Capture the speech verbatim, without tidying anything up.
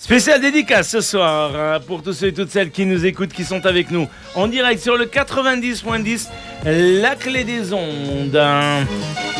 Spécial dédicace ce soir hein, pour tous ceux et toutes celles qui nous écoutent, qui sont avec nous en direct sur le quatre-vingt-dix point dix, la clé des ondes.